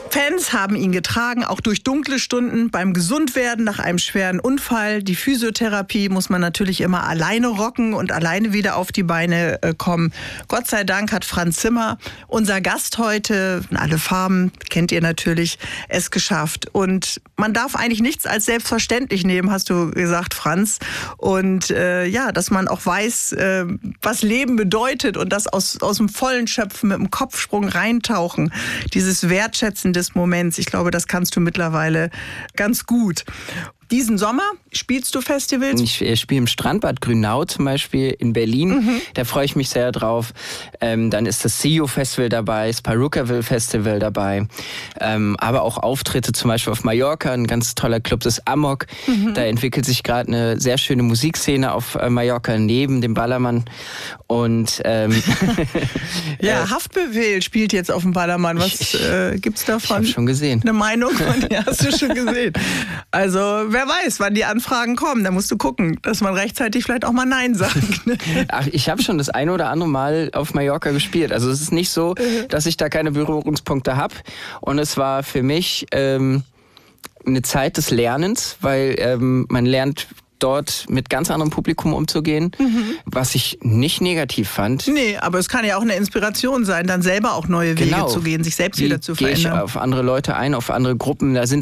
Fans haben ihn getragen, auch durch dunkle Stunden beim Gesundwerden nach einem schweren Unfall. Die Physiotherapie muss man natürlich immer alleine rocken und alleine wieder auf die Beine kommen. Gott sei Dank hat Franz Zimmer, unser Gast heute, in alle Farben, kennt ihr natürlich, es geschafft. Und man darf eigentlich nichts als selbstverständlich nehmen, hast du gesagt, Franz. Und dass man auch weiß, was Leben bedeutet und das aus dem Vollen schöpfen, mit dem Kopfsprung reintauchen, dieses Wertschätzen des Moments. Ich glaube, das kannst du mittlerweile ganz gut. Diesen Sommer spielst du Festivals? Ich spiele im Strandbad Grünau zum Beispiel in Berlin. Da freue ich mich sehr drauf. Dann ist das CEO Festival dabei, das Perukaville Festival dabei. Aber auch Auftritte zum Beispiel auf Mallorca, ein ganz toller Club, das Amok. Da entwickelt sich gerade eine sehr schöne Musikszene auf Mallorca neben dem Ballermann. Und Haftbefehl spielt jetzt auf dem Ballermann. Was gibt's davon? Ich habe schon gesehen. Eine Meinung? Ja, hast du schon gesehen. Also wer weiß, wann die Anfragen kommen. Da musst du gucken, dass man rechtzeitig vielleicht auch mal Nein sagt. Ach, ich habe schon das eine oder andere Mal auf Mallorca gespielt. Also es ist nicht so, dass ich da keine Berührungspunkte habe. Und es war für mich eine Zeit des Lernens, weil man lernt dort mit ganz anderem Publikum umzugehen, was ich nicht negativ fand. Nee, aber es kann ja auch eine Inspiration sein, dann selber auch neue Wege zu gehen, sich selbst wieder zu verändern. Gehe ich auf andere Leute ein, auf andere Gruppen. Da sind